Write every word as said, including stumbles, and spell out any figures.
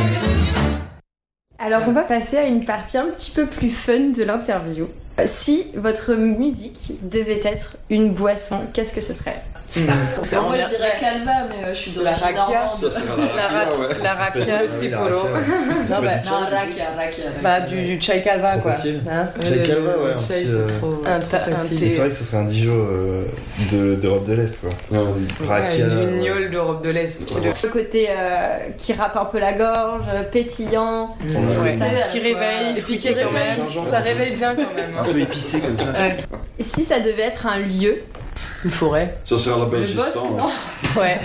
Alors on va passer à une partie un petit peu plus fun de l'interview. Si votre musique devait être une boisson, qu'est-ce que ce serait ? Mmh. Bon, moi je dirais Calva, mais euh, je suis de la l'origine rakia. normande. Ça, c'est la La rakia, ra- ouais. la rakia, le le Tsipolo. Non, bah, Non, rakia, rakia. rakia. bah du, du chai calva Trop quoi. facile. Hein Chai Le- calva, le ouais, un chai, petit, c'est euh, trop un, ta- un facile. thé. C'est vrai que ce serait un Dijon euh, de- d'Europe de l'Est, quoi. Non, Ouais, Rakia, une, une ouais. gnôle d'Europe de l'Est. Ouais. Le côté euh, qui râpe un peu la gorge, pétillant. Ouais. Fruité, à la Qui fois. réveille, Et puis piqué qui quand réveille. même. gingembre. Ça réveille bien quand même. Un hein. peu épicé comme ça. Ouais. Si ça devait être un lieu, Une forêt. ça c'est à la Le bosque, Belgistan. non Ouais.